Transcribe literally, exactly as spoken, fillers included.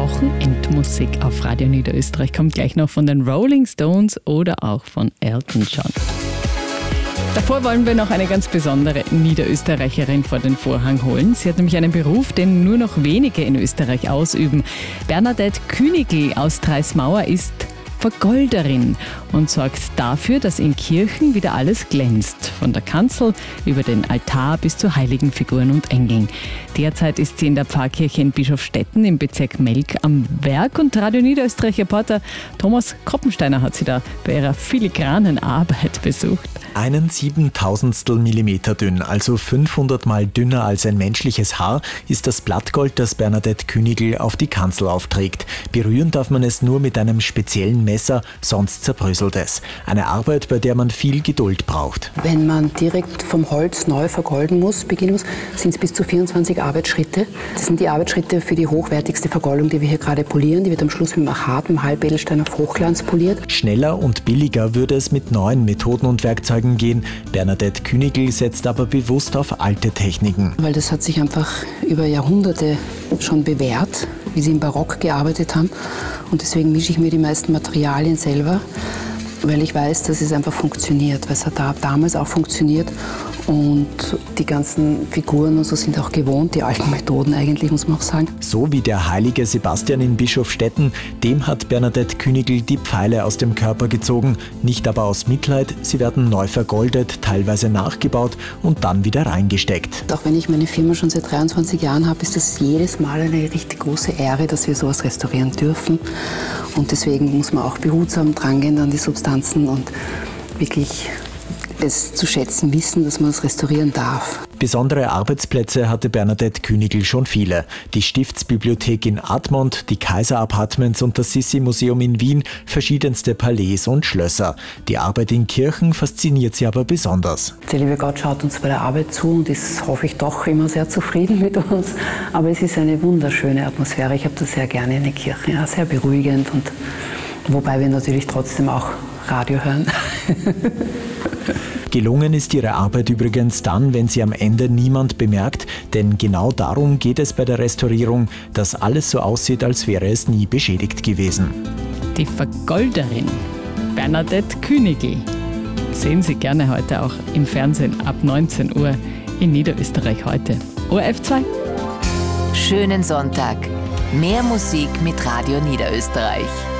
Wochenendmusik auf Radio Niederösterreich. Kommt gleich noch von den Rolling Stones oder auch von Elton John. Davor wollen wir noch eine ganz besondere Niederösterreicherin vor den Vorhang holen. Sie hat nämlich einen Beruf, den nur noch wenige in Österreich ausüben. Bernadette Künigl aus Treismauer ist Vergolderin und sorgt dafür, dass in Kirchen wieder alles glänzt. Von der Kanzel über den Altar bis zu heiligen Figuren und Engeln. Derzeit ist sie in der Pfarrkirche in Bischofstetten im Bezirk Melk am Werk und Radio Niederösterreich-Reporter Thomas Koppensteiner hat sie da bei ihrer filigranen Arbeit besucht. Einen siebentausendstel Millimeter dünn, also fünfhundert Mal dünner als ein menschliches Haar, ist das Blattgold, das Bernadette Künigl auf die Kanzel aufträgt. Berühren darf man es nur mit einem speziellen Messer, sonst zerbröselt es. Eine Arbeit, bei der man viel Geduld braucht. Wenn man direkt vom Holz neu vergolden muss, beginnen muss, sind es bis zu vierundzwanzig Arbeitsschritte. Das sind die Arbeitsschritte für die hochwertigste Vergoldung, die wir hier gerade polieren. Die wird am Schluss mit einem harten Halbedelstein auf Hochglanz poliert. Schneller und billiger würde es mit neuen Methoden und Werkzeugen gehen. Bernadette Künigl setzt aber bewusst auf alte Techniken. Weil das hat sich einfach über Jahrhunderte schon bewährt, wie sie im Barock gearbeitet haben. Und deswegen mische ich mir die meisten Materialien selber, weil ich weiß, dass es einfach funktioniert, weil es hat da damals auch funktioniert. Und die ganzen Figuren und so sind auch gewohnt, die alten Methoden eigentlich, muss man auch sagen. So wie der heilige Sebastian in Bischofstetten, dem hat Bernadette Künigl die Pfeile aus dem Körper gezogen. Nicht aber aus Mitleid, sie werden neu vergoldet, teilweise nachgebaut und dann wieder reingesteckt. Auch wenn ich meine Firma schon seit dreiundzwanzig Jahren habe, ist das jedes Mal eine richtig große Ehre, dass wir sowas restaurieren dürfen. Und deswegen muss man auch behutsam drangehen an die Substanzen und wirklich es zu schätzen wissen, dass man es restaurieren darf. Besondere Arbeitsplätze hatte Bernadette Künigl schon viele. Die Stiftsbibliothek in Admont, die Kaiser-Apartments und das Sissi-Museum in Wien, verschiedenste Palais und Schlösser. Die Arbeit in Kirchen fasziniert sie aber besonders. Der liebe Gott schaut uns bei der Arbeit zu und ist, hoffe ich, doch immer sehr zufrieden mit uns. Aber es ist eine wunderschöne Atmosphäre. Ich habe das sehr gerne in den Kirchen, ja, sehr beruhigend. Und wobei wir natürlich trotzdem auch Radio hören. Gelungen ist ihre Arbeit übrigens dann, wenn sie am Ende niemand bemerkt, denn genau darum geht es bei der Restaurierung, dass alles so aussieht, als wäre es nie beschädigt gewesen. Die Vergolderin Bernadette Künigl sehen Sie gerne heute auch im Fernsehen ab neunzehn Uhr in Niederösterreich heute. O R F zwei. Schönen Sonntag. Mehr Musik mit Radio Niederösterreich.